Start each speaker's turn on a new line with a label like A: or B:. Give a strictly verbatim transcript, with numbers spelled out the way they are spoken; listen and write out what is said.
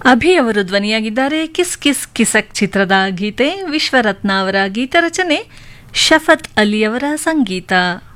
A: ಅಭಿ ಅವರು ಧ್ವನಿಯಾಗಿದ್ದಾರೆ. Kiss kiss ಕಿಸಕ್ ಚಿತ್ರದ ಗೀತೆ, ವಿಶ್ವರತ್ನ ಅವರ ಗೀತ ರಚನೆ, ಶಫತ್ ಅಲಿಯವರ ಸಂಗೀತ.